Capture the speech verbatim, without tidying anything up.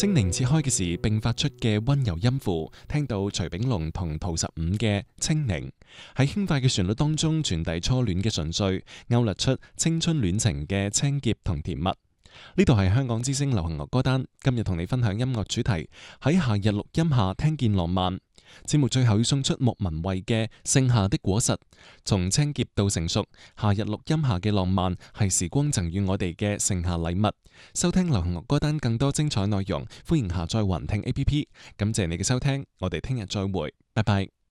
清寧切開嘅時並發出嘅溫柔音符，聽到徐炳龍同陶十五嘅《清寧》，喺輕快嘅旋律當中傳遞初戀嘅純粹，勾勒出青春戀情嘅清潔同甜蜜。呢度係香港之聲流行樂歌單，今日同你分享音樂主題，喺夏日錄音下聽見浪漫。節目最後要送出莫文蔚嘅《盛夏的果實》，從清潔到成熟，夏日錄音下嘅浪漫係時光贈予我哋嘅盛夏禮物。收聽流行樂歌單更多精彩內容，歡迎下載雲聽 A P P。感謝你嘅收聽，我哋聽日再會，拜拜。